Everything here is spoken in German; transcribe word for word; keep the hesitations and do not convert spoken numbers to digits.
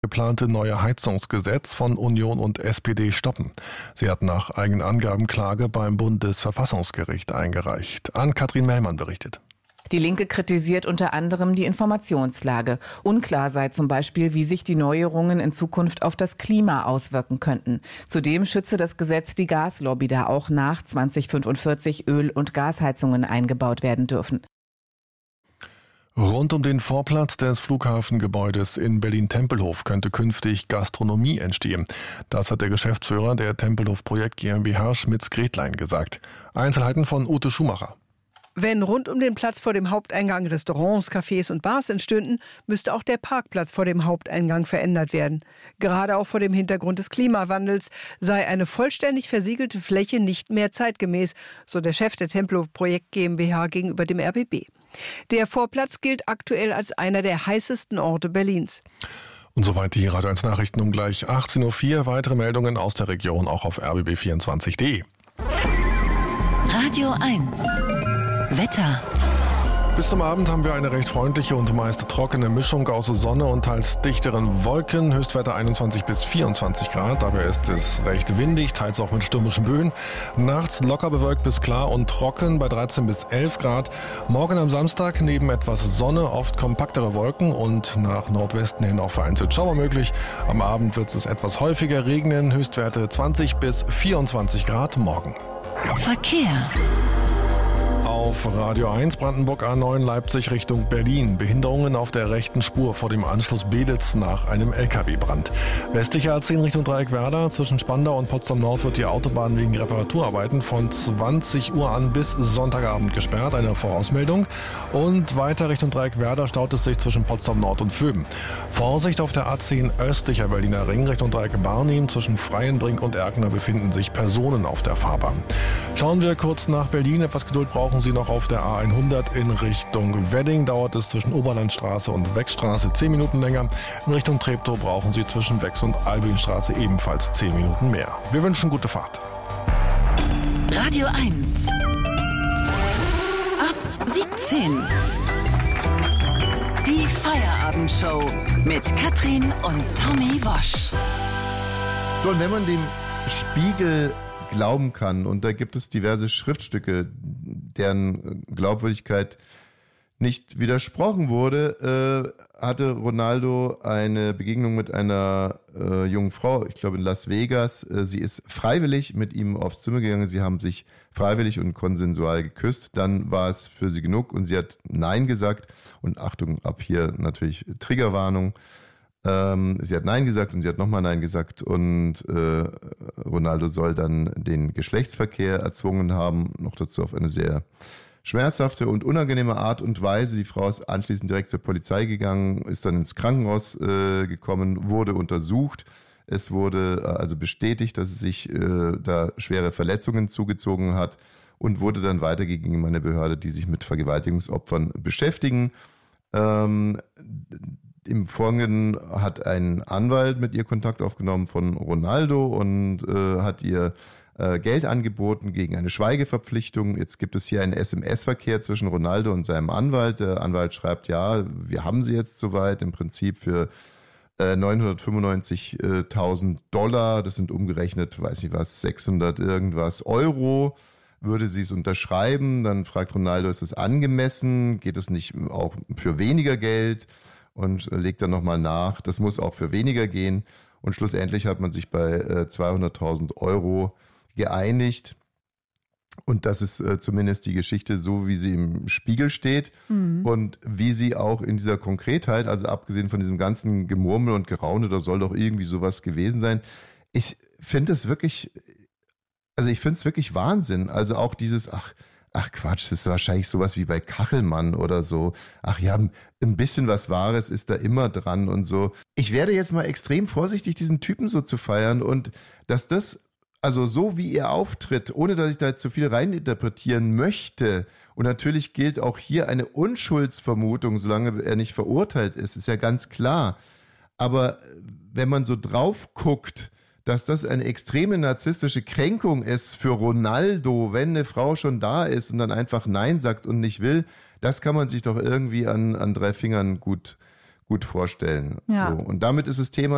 geplante neue Heizungsgesetz von Union und S P D stoppen. Sie hat nach eigenen Angaben Klage beim Bundesverfassungsgericht eingereicht. Ann-Kathrin Mellmann berichtet. Die Linke kritisiert unter anderem die Informationslage. Unklar sei zum Beispiel, wie sich die Neuerungen in Zukunft auf das Klima auswirken könnten. Zudem schütze das Gesetz die Gaslobby, da auch nach zweitausendfünfundvierzig Öl- und Gasheizungen eingebaut werden dürfen. Rund um den Vorplatz des Flughafengebäudes in Berlin-Tempelhof könnte künftig Gastronomie entstehen. Das hat der Geschäftsführer der Tempelhof Projekt GmbH Schmitz-Gretlein gesagt. Einzelheiten von Ute Schumacher. Wenn rund um den Platz vor dem Haupteingang Restaurants, Cafés und Bars entstünden, müsste auch der Parkplatz vor dem Haupteingang verändert werden. Gerade auch vor dem Hintergrund des Klimawandels sei eine vollständig versiegelte Fläche nicht mehr zeitgemäß, so der Chef der Tempelhof Projekt GmbH gegenüber dem R B B. Der Vorplatz gilt aktuell als einer der heißesten Orte Berlins. Und soweit die Radio eins Nachrichten um gleich achtzehn Uhr vier. Weitere Meldungen aus der Region auch auf r b b vierundzwanzig punkt d e. Radio eins Wetter. Bis zum Abend haben wir eine recht freundliche und meist trockene Mischung aus Sonne und teils dichteren Wolken. Höchstwerte einundzwanzig bis vierundzwanzig Grad. Dabei ist es recht windig, teils auch mit stürmischen Böen. Nachts locker bewölkt bis klar und trocken bei dreizehn bis elf Grad. Morgen am Samstag neben etwas Sonne oft kompaktere Wolken und nach Nordwesten hin auch vereinzelt Schauer möglich. Am Abend wird es etwas häufiger regnen. Höchstwerte zwanzig bis vierundzwanzig Grad morgen. Verkehr. Auf Radio eins Brandenburg A neun Leipzig Richtung Berlin. Behinderungen auf der rechten Spur vor dem Anschluss Beditz nach einem L K W-Brand. Westliche A zehn Richtung Dreieckwerder. Zwischen Spandau und Potsdam Nord wird die Autobahn wegen Reparaturarbeiten von zwanzig Uhr an bis Sonntagabend gesperrt. Eine Vorausmeldung. Und weiter Richtung Dreieckwerder staut es sich zwischen Potsdam Nord und Vöben. Vorsicht auf der A zehn östlicher Berliner Ring Richtung Dreieck Barnim. Zwischen Freienbrink und Erkner befinden sich Personen auf der Fahrbahn. Schauen wir kurz nach Berlin. Etwas Geduld brauchen Sie noch auf der A hundert in Richtung Wedding. Dauert es zwischen Oberlandstraße und Wechstraße zehn Minuten länger. In Richtung Treptow brauchen Sie zwischen Wex und Albinstraße ebenfalls zehn Minuten mehr. Wir wünschen gute Fahrt. Radio eins. Ab siebzehn. Die Feierabendshow mit Katrin und Tommy Wosch. So, und wenn man dem Spiegel glauben kann, und da gibt es diverse Schriftstücke, deren Glaubwürdigkeit nicht widersprochen wurde, äh, hatte Ronaldo eine Begegnung mit einer äh, jungen Frau, ich glaube in Las Vegas. Äh, sie ist freiwillig mit ihm aufs Zimmer gegangen, sie haben sich freiwillig und konsensual geküsst, dann war es für sie genug und sie hat Nein gesagt. Und Achtung, ab hier natürlich Triggerwarnung. Ähm, sie hat Nein gesagt und sie hat nochmal Nein gesagt und äh, Ronaldo soll dann den Geschlechtsverkehr erzwungen haben, noch dazu auf eine sehr schmerzhafte und unangenehme Art und Weise. Die Frau ist anschließend direkt zur Polizei gegangen, ist dann ins Krankenhaus äh, gekommen, wurde untersucht. Es wurde äh, also bestätigt, dass es sich äh, da schwere Verletzungen zugezogen hat und wurde dann weitergegeben an eine Behörde, die sich mit Vergewaltigungsopfern beschäftigen. Ähm, Im Folgenden hat ein Anwalt mit ihr Kontakt aufgenommen von Ronaldo und äh, hat ihr äh, Geld angeboten gegen eine Schweigeverpflichtung. Jetzt gibt es hier einen S M S-Verkehr zwischen Ronaldo und seinem Anwalt. Der Anwalt schreibt, ja, wir haben sie jetzt soweit, im Prinzip für äh, neunhundertfünfundneunzigtausend Dollar, das sind umgerechnet, weiß nicht was, sechshundert irgendwas Euro. Würde sie es unterschreiben, dann fragt Ronaldo, ist es angemessen? Geht es nicht auch für weniger Geld? Und legt dann nochmal nach, das muss auch für weniger gehen. Und schlussendlich hat man sich bei äh, zweihunderttausend Euro geeinigt. Und das ist äh, zumindest die Geschichte, so wie sie im Spiegel steht. Mhm. Und wie sie auch in dieser Konkretheit, also abgesehen von diesem ganzen Gemurmel und Geraune, da soll doch irgendwie sowas gewesen sein. Ich finde es wirklich, also ich finde es wirklich Wahnsinn. Also auch dieses, ach, Ach Quatsch, das ist wahrscheinlich sowas wie bei Kachelmann oder so. Ach ja, ein bisschen was Wahres ist da immer dran und so. Ich werde jetzt mal extrem vorsichtig, diesen Typen so zu feiern und dass das, also so wie er auftritt, ohne dass ich da jetzt zu viel reininterpretieren möchte, und natürlich gilt auch hier eine Unschuldsvermutung, solange er nicht verurteilt ist, ist ja ganz klar. Aber wenn man so drauf guckt, dass das eine extreme narzisstische Kränkung ist für Ronaldo, wenn eine Frau schon da ist und dann einfach Nein sagt und nicht will, das kann man sich doch irgendwie an, an drei Fingern gut, gut vorstellen. Ja. So. Und damit ist das Thema